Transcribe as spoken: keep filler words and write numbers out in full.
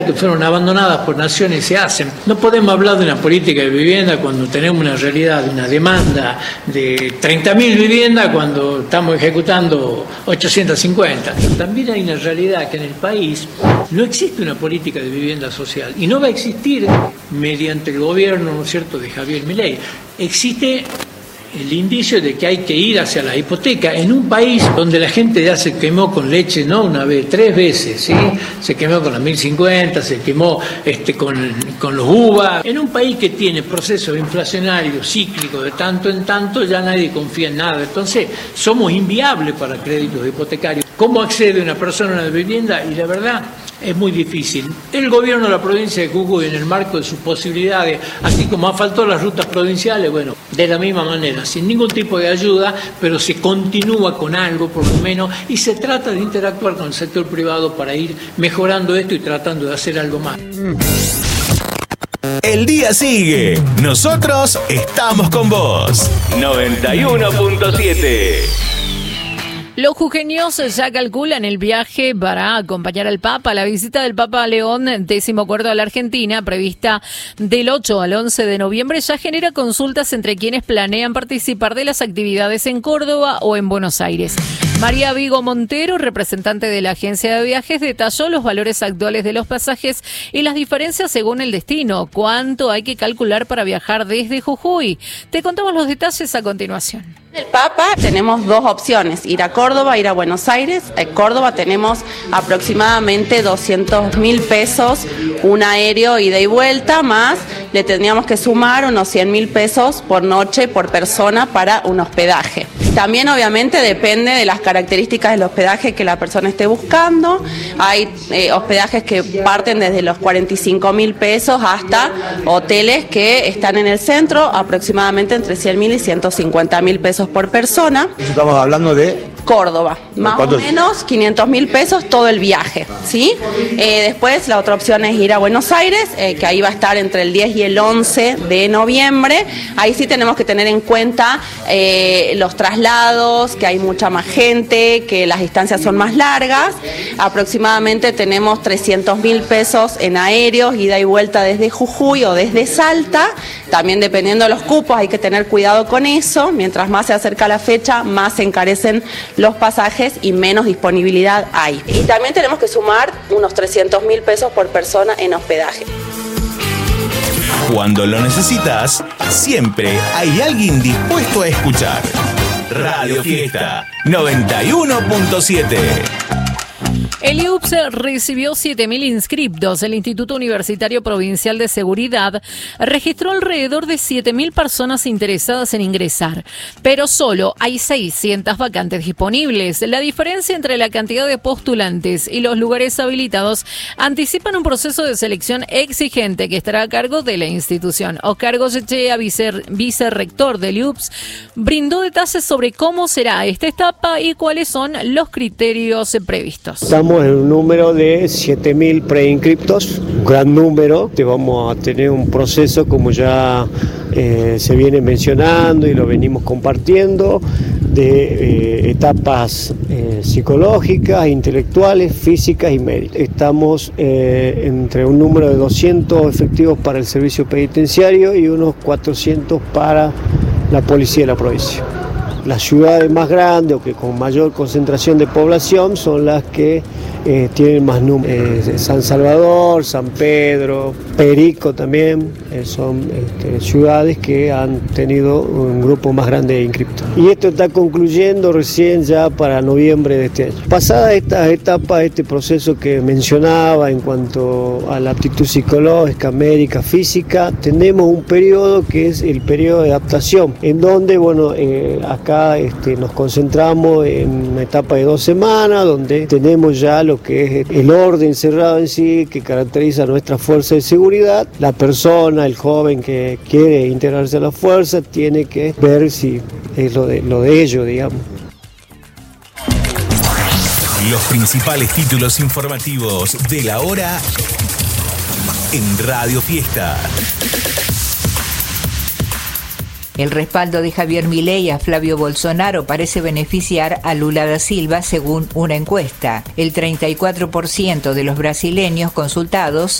que fueron abandonadas por naciones se hacen. No podemos hablar de una política de vivienda cuando tenemos una realidad de una demanda de treinta mil viviendas cuando estamos ejecutando ochocientas cincuenta. También hay una realidad que en el país no existe una política de vivienda social y no va a existir mediante el gobierno, ¿no es cierto?, de Javier Milei. Existe el indicio de que hay que ir hacia la hipoteca en un país donde la gente ya se quemó con leche, no una vez, tres veces, ¿sí? Se quemó con la mil cincuenta, se quemó este, con, con los U V A. En un país que tiene procesos inflacionarios cíclicos de tanto en tanto, ya nadie confía en nada. Entonces, somos inviables para créditos hipotecarios. ¿Cómo accede una persona a una vivienda? Y la verdad, es muy difícil. El gobierno de la provincia de Jujuy, en el marco de sus posibilidades, así como asfaltó las rutas provinciales, bueno, de la misma manera, sin ningún tipo de ayuda, pero se continúa con algo por lo menos y se trata de interactuar con el sector privado para ir mejorando esto y tratando de hacer algo más. El día sigue. Nosotros estamos con vos. noventa y uno punto siete. Los jujeños ya calculan el viaje para acompañar al Papa. La visita del Papa León decimocuarto a la Argentina, prevista del ocho al once de noviembre, ya genera consultas entre quienes planean participar de las actividades en Córdoba o en Buenos Aires. María Vigo Montero, representante de la agencia de viajes, detalló los valores actuales de los pasajes y las diferencias según el destino. ¿Cuánto hay que calcular para viajar desde Jujuy? Te contamos los detalles a continuación. El Papa tenemos dos opciones, ir a Córdoba, ir a Buenos Aires. En Córdoba tenemos aproximadamente doscientos mil pesos, un aéreo ida y vuelta, más le tendríamos que sumar unos cien mil pesos por noche, por persona, para un hospedaje. También obviamente depende de las características del hospedaje que la persona esté buscando. Hay eh, hospedajes que parten desde los cuarenta y cinco mil pesos hasta hoteles que están en el centro, aproximadamente entre cien mil y ciento cincuenta mil pesos por persona. Estamos hablando de Córdoba, más o menos quinientos mil pesos todo el viaje, ¿sí? Eh, después la otra opción es ir a Buenos Aires, eh, que ahí va a estar entre el diez y el once de noviembre. Ahí sí tenemos que tener en cuenta eh, los traslados, que hay mucha más gente, que las distancias son más largas. Aproximadamente tenemos trescientos mil pesos en aéreos, ida y vuelta desde Jujuy o desde Salta. También dependiendo de los cupos hay que tener cuidado con eso. Mientras más se acerca la fecha, más se encarecen los pasajes y menos disponibilidad hay. Y también tenemos que sumar unos trescientos mil pesos por persona en hospedaje. Cuando lo necesitas, siempre hay alguien dispuesto a escuchar. Radio Fiesta noventa y uno punto siete. El I U P S recibió siete mil inscriptos. El Instituto Universitario Provincial de Seguridad registró alrededor de siete mil personas interesadas en ingresar, pero solo hay seiscientas vacantes disponibles. La diferencia entre la cantidad de postulantes y los lugares habilitados anticipan un proceso de selección exigente que estará a cargo de la institución. Oscar Goyechea, vice, vicerrector del I U P S, brindó detalles sobre cómo será esta etapa y cuáles son los criterios previstos. Estamos en un número de siete mil preinscriptos, un gran número. Vamos a tener un proceso como ya eh, se viene mencionando y lo venimos compartiendo, de eh, etapas eh, psicológicas, intelectuales, físicas y médicas. Estamos eh, entre un número de doscientos efectivos para el servicio penitenciario y unos cuatrocientos para la policía de la provincia. Las ciudades más grandes o que con mayor concentración de población son las que eh, tienen más números. Eh, San Salvador, San Pedro, Perico también, eh, son este, ciudades que han tenido un grupo más grande de inscriptos. Y esto está concluyendo recién ya para noviembre de este año. Pasada esta etapa, este proceso que mencionaba en cuanto a la aptitud psicológica, médica, física, tenemos un periodo que es el periodo de adaptación, en donde, bueno, eh, acá Acá este, nos concentramos en una etapa de dos semanas donde tenemos ya lo que es el orden cerrado en sí que caracteriza a nuestra fuerza de seguridad. La persona, el joven que quiere integrarse a la fuerza tiene que ver si es lo de, lo de ello, digamos. Los principales títulos informativos de la hora en Radio Fiesta. El respaldo de Javier Milei a Flavio Bolsonaro parece beneficiar a Lula da Silva según una encuesta. El treinta y cuatro por ciento de los brasileños consultados